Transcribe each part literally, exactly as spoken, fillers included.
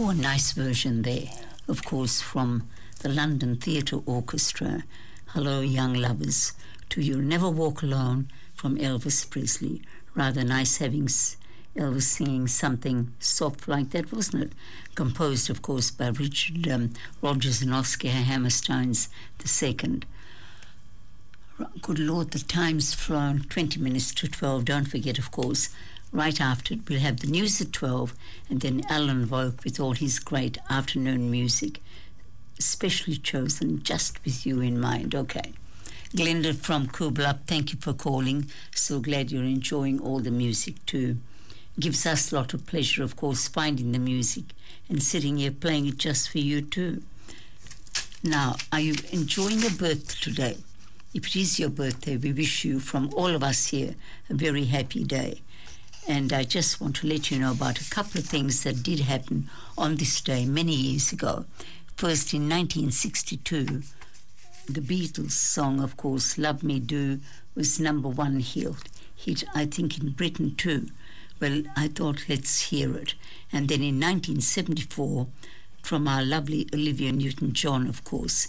Oh, a nice version there, of course, from the London Theatre Orchestra. Hello, Young Lovers, to You'll Never Walk Alone from Elvis Presley. Rather nice having Elvis singing something soft like that, wasn't it? Composed, of course, by Richard um, Rodgers and Oscar Hammerstein the second. Good Lord, the time's flown, twenty minutes to twelve. Don't forget, of course, right after it, we'll have the news at twelve, and then Alan Volk with all his great afternoon music, specially chosen just with you in mind. Okay. Glenda from Kublap, thank you for calling. So glad you're enjoying all the music too. Gives us a lot of pleasure, of course, finding the music and sitting here playing it just for you too. Now, are you enjoying a birthday today? If it is your birthday, we wish you, from all of us here, a very happy day. And I just want to let you know about a couple of things that did happen on this day many years ago. First, in nineteen sixty-two, the Beatles song, of course, Love Me Do, was number one hit, hit, I think, in Britain too. Well, I thought, let's hear it. And then in nineteen seventy-four, from our lovely Olivia Newton-John, of course,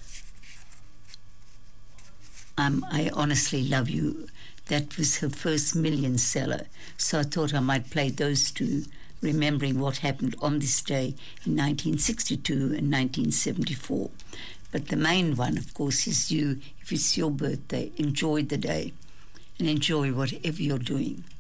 um, I Honestly Love You. That was her first million seller. So I thought I might play those two, remembering what happened on this day in nineteen sixty-two and nineteen seventy-four. But the main one, of course, is you. If it's your birthday, enjoy the day and enjoy whatever you're doing.